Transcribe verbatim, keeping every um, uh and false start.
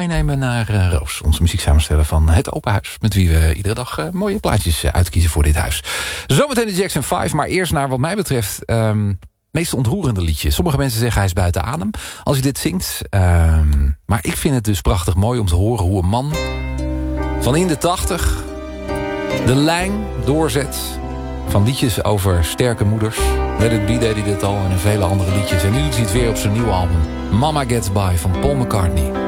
meenemen naar uh, Roos. Onze muzieksamensteller van Het Open Huis. Met wie we iedere dag uh, mooie plaatjes uh, uitkiezen voor dit huis. Zometeen de Jackson vijf. Maar eerst naar wat mij betreft... Um, meest ontroerende liedje. Sommige mensen zeggen hij is buiten adem als hij dit zingt. Um, maar ik vind het dus prachtig mooi om te horen hoe een man van in de tachtig de lijn doorzet van liedjes over sterke moeders. Let It Be deed hij dit al en vele andere liedjes. En nu doet hij het weer op zijn nieuwe album. Mama Gets By van Paul McCartney.